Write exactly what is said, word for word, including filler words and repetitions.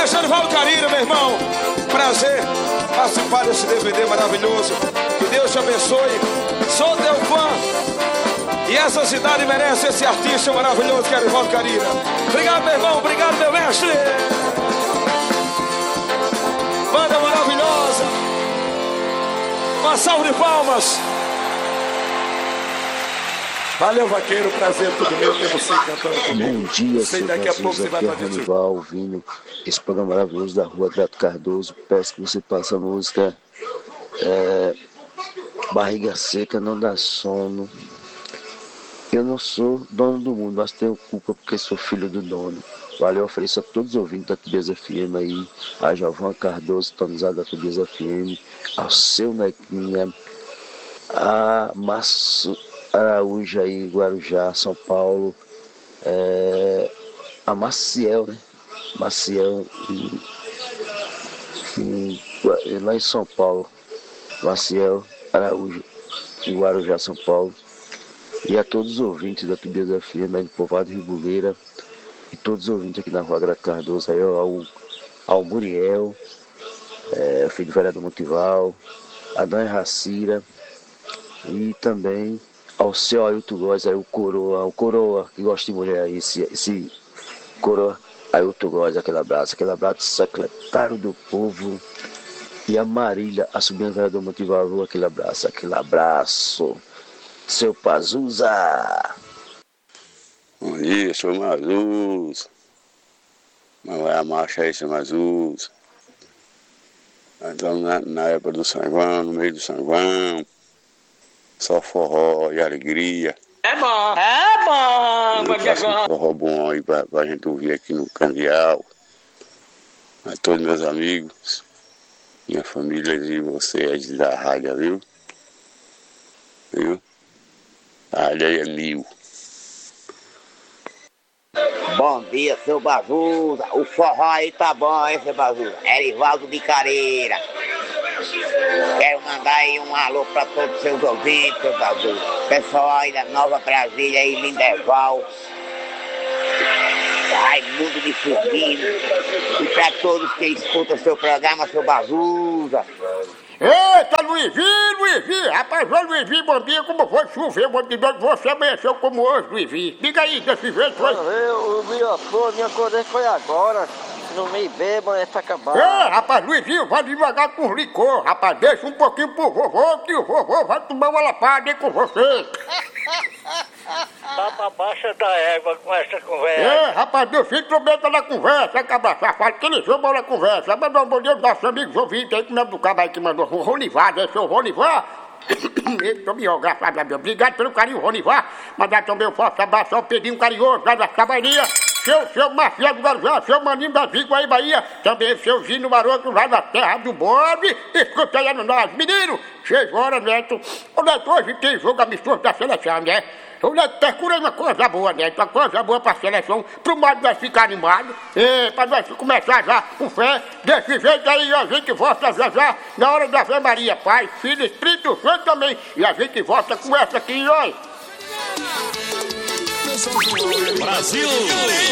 Genivaldo Carina, meu irmão. Prazer participar desse D V D maravilhoso. Que Deus te abençoe. Sou teu fã. E essa cidade merece esse artista maravilhoso, Genivaldo Carina. Obrigado, meu irmão. Obrigado, meu mestre. Banda maravilhosa. Uma salva de palmas. Valeu, vaqueiro, prazer, tudo meu ter você cantando comigo. Bom dia, sei seu daqui a pouco você vai aqui é estar Ronival, ouvindo esse programa maravilhoso da Rua Grato Cardoso. Peço que você passe a música é, Barriga Seca Não Dá Sono. Eu não sou dono do mundo, mas tenho culpa porque sou filho do dono. Valeu, ofereço a todos os ouvintes da Tubias F M aí, a Giovana Cardoso, tonizada da Tubias F M, ao seu Nequinha, a Márcio Araújo aí, Guarujá, São Paulo, é, a Maciel, né? Maciel, e, e, lá em São Paulo, Maciel Araújo, em Guarujá, São Paulo, e a todos os ouvintes da Tubias F M, aí do Povoado de Ribuleira, e todos os ouvintes aqui na Rua Grato Cardoso, aí ao, ao Muriel, é, filho do vereador Montival, a Dona Racira, e também ao seu Ailton Góes, aí o Coroa, o Coroa, que gosta de mulher aí, esse, esse Coroa, Ailton Góes, aquele abraço, aquele abraço, secretário do povo, e a Marília, a sobrinha do vereador Montival, aquele abraço, aquele abraço, seu Pazuza. Bom dia, sou Mazuz. Mas vai a marcha aí, seu Mazuz. Nós estamos na, na época do São João, no meio do São João. Só forró e alegria. É bom, é bom. Eu faço um forró bom aí pra, pra gente ouvir aqui no Candial. A todos meus amigos, minha família e vocês da rádio, viu? Viu? A rádio aí é mil. Bom dia, seu Bazuza. O forró aí tá bom, hein, seu Bazuza? Erivaldo de Careira. Quero mandar aí um alô pra todos os seus ouvintes, seu Bazuza. Pessoal aí da Nova Brasília, aí, Lindeval. Raimundo de Firmino. E pra todos que escutam seu programa, seu Bazuza. Eita, Luizinho, Luizinho, rapaz, ô Luizinho, bom dia, como foi chover, bom dia, você amanheceu como hoje, Luizinho. Diga aí, desse jeito foi. Eu vi a flor, minha acordei foi agora, não me bebo, é pra acabar. É, rapaz, Luizinho, vai devagar com licor, rapaz, deixa um pouquinho pro vovô, que o vovô vai tomar uma lapada aí com você. Tá pra baixa da égua com essa conversa. É, rapaz, meu filho trombeta na conversa, cabra safado, que ele chamou na conversa. Mandou um bom dia aos nossos amigos ouvintes aí, que o nome do cabra aí que mandou, o Ronivar, né, seu Ronivar? Ele tomou, graças a Deus. Obrigado pelo carinho, Ronivar. Mandar também um forte abraço ao Pedrinho Carinhoso, lá da Cabaria. Seu, seu Mafia do Guarujá, seu Maninho da Vigua aí, Bahia. Também seu Gino Maroto, lá da Terra do Bode. Escuta aí no nós, menino. Chegou a hora, Neto. O Neto, hoje tem jogo amistoso da seleção, né? O Neto tá curando uma coisa boa, Neto. Uma coisa boa pra seleção, pro modo nós ficar animados. É, pra nós começar já com fé. Desse jeito aí, a gente volta já já na hora da Ave Maria, Pai, Filho, Espírito Santo também. E a gente volta com essa aqui, ó. Brasil!